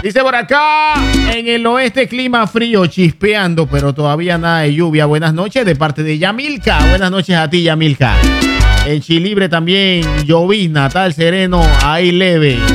Dice por acá, en el oeste clima frío, chispeando, pero todavía nada de lluvia. Buenas noches de parte de Yamilka. Buenas noches a ti, Yamilka. En Chilibre también llovizna, tal sereno, ahí leve.